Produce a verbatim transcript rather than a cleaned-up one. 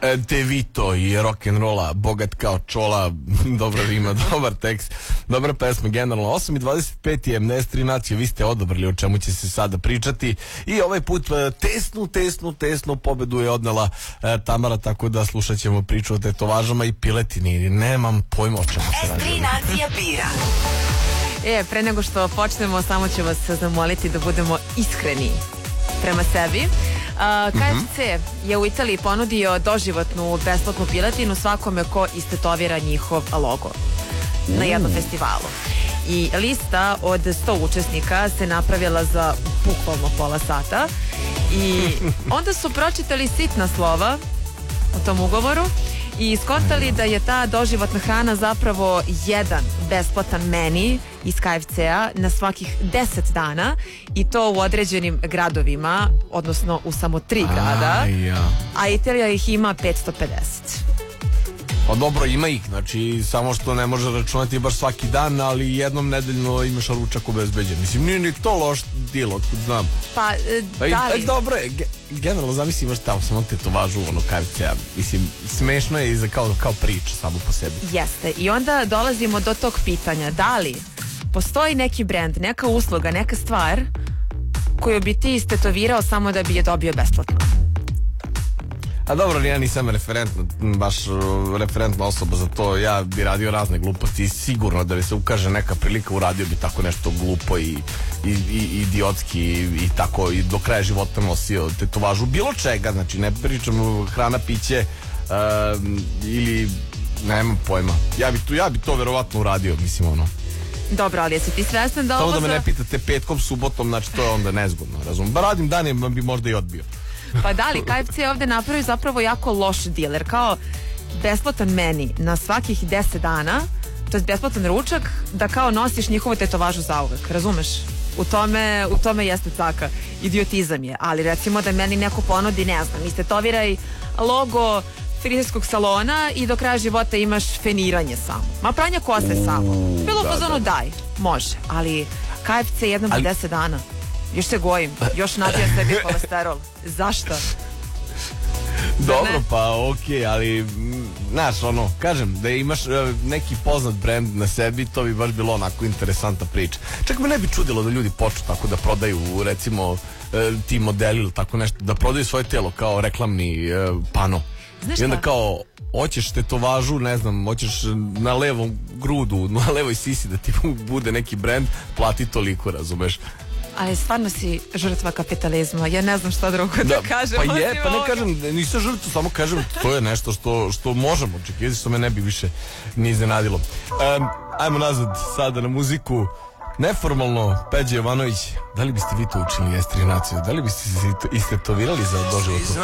De Vito i rock'n'rolla, bogat kao čola, dobra rima, dobar tekst, dobra pesma generalno. Osam i dvadeset pet je S tri nacije, vi ste odabrali o čemu će se sada pričati i ovaj put tesnu, tesnu, tesnu pobedu je odnela e, Tamara, tako da slušat ćemo priču o tetovažama i piletini. Nemam pojma o čemu se radi. S tri nacija bira. E, pre nego što počnemo, samo ću vas zamoliti da budemo iskreni prema sebi. Uh, K F C je u Italiji ponudio doživotnu besplatnu piletinu svakome ko istetovira njihov logo na jednom festivalu. I lista od sto učesnika se napravila za bukvalno pola sata i onda su pročitali sitna slova u tom ugovoru i skontali da je ta doživotna hrana zapravo jedan besplatan meni iz K F C-a na svakih deset dana i to u određenim gradovima, odnosno u samo tri grada, a, ja. a Italija ih ima petsto pedeset. Pa dobro, ima ih, znači samo što ne može računati baš svaki dan, ali jednom nedeljno imaš ručak obezbeđen. Mislim, nije ni to loš deal, otkud znam. Pa, e, pa da li? E, dobro je, generalno zamisli imaš tamo samo tetovažu ono K F C-a. Mislim, smešno je i za kao, kao priča samo po sebi. Jeste, i onda dolazimo do tog pitanja, da li postoji neki brend, neka usluga, neka stvar koju bi ti istetovirao samo da bi je dobio besplatno? A dobro, ja nisam referentna, baš referentna osoba za to. Ja bi radio razne gluposti i sigurno da bi se ukaže neka prilika uradio bi tako nešto glupo i, i, i idiotski i, i tako i do kraja života nosio tetovažu bilo čega, znači ne pričam hrana, piće uh, ili nemam pojma. Ja bi, to, ja bi to verovatno uradio, mislim ono. Dobro, ali jesi ti svestan da samo ovo da me za... ne pitate petkom, subotom, znači to je onda nezgodno, razumem. Ba radim danima bi možda i odbio. Pa da li, K F C je ovde napravi zapravo jako loš diler, kao besplatan meni na svakih deset dana, to je besplatan ručak, da kao nosiš njihovu tetovažu zauvek, razumeš? U tome, u tome jeste caka, idiotizam je, ali recimo da meni neko ponudi, ne znam, istetoviraj logo frizerskog salona i do kraja života imaš feniranje samo, ma pranje kose samo, bilo u fazonu daj, može, ali K F C jednom ali... deset dana. Još se gojim, još nadija sebi kolesterol. Zašto? Dobro, pa okej, okay, ali znaš, ono, kažem, da imaš uh, neki poznat brend na sebi, to bi baš bilo onako interesantna priča. Čak me ne bi čudilo da ljudi počnu tako da prodaju, recimo, uh, ti modeli ili tako nešto, da prodaju svoje telo kao reklamni uh, pano. Znaš i onda šta? kao, hoćeš tetovažu, ne znam, hoćeš na levom grudu, na levoj sisi da ti bude neki brend, plati toliko, razumeš? Ali stvarno si žrtva kapitalizma, ja ne znam šta drugo da, da kažem. Pa je, pa ne kažem, nisam žrtva, samo kažem, to je nešto što, što možemo očekivati, što me ne bi više ni iznenadilo. Um, ajmo nazad sada na muziku. Neformalno, Peđa Jovanović, da li biste vi to učili S tri naciju? Da li biste se istetovirali za doživotnu